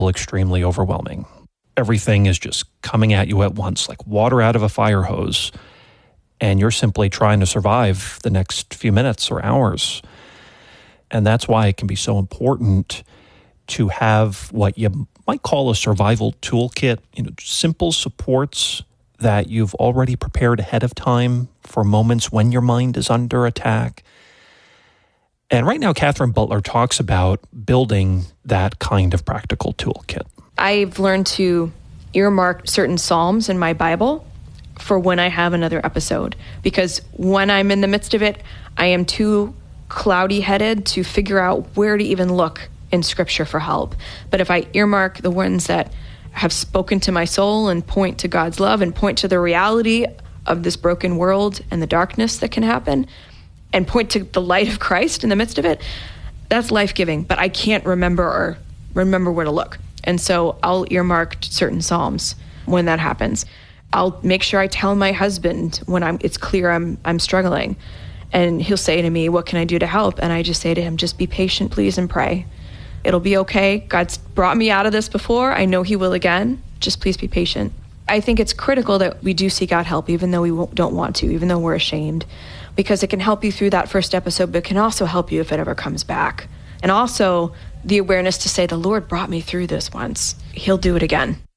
extremely overwhelming. Everything is just coming at you at once, like water out of a fire hose, and you're simply trying to survive the next few minutes or hours. And that's why it can be so important to have what you might call a survival toolkit, simple supports that you've already prepared ahead of time for moments when your mind is under attack. And right now, Catherine Butler talks about building that kind of practical toolkit. I've learned to earmark certain Psalms in my Bible for when I have another episode, because when I'm in the midst of it, I am too cloudy-headed to figure out where to even look in Scripture for help. But if I earmark the ones that have spoken to my soul and point to God's love and point to the reality of this broken world and the darkness that can happen, and point to the light of Christ in the midst of it, that's life-giving. But I can't remember where to look. And so I'll earmark certain Psalms when that happens. I'll make sure I tell my husband when it's clear I'm struggling. And he'll say to me, "What can I do to help?" And I just say to him, "Just be patient, please, and pray. It'll be okay. God's brought me out of this before. I know he will again. Just please be patient." I think it's critical that we do seek out help, even though we don't want to, even though we're ashamed, because it can help you through that first episode, but it can also help you if it ever comes back. And also the awareness to say, the Lord brought me through this once. He'll do it again.